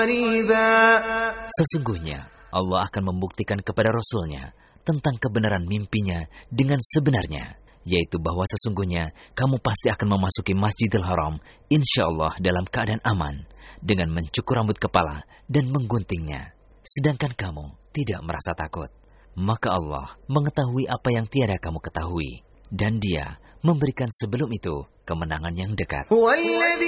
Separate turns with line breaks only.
Sesungguhnya Allah akan membuktikan kepada Rasul-Nya tentang kebenaran mimpinya dengan sebenarnya, yaitu bahwa sesungguhnya kamu pasti akan memasuki Masjidil Haram insyaallah dalam keadaan aman, dengan mencukur rambut kepala dan mengguntingnya, sedangkan kamu tidak merasa takut. Maka Allah mengetahui apa yang tiada kamu ketahui, dan Dia memberikan sebelum itu kemenangan yang dekat.